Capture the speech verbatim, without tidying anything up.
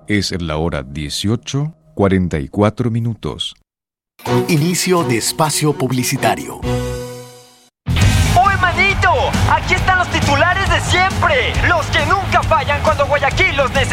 Es la hora dieciocho, cuarenta y cuatro minutos. Inicio de espacio publicitario. ¡Oh, hermanito! Aquí están los titulares de siempre. Los que nunca fallan cuando Guayaquil los necesita.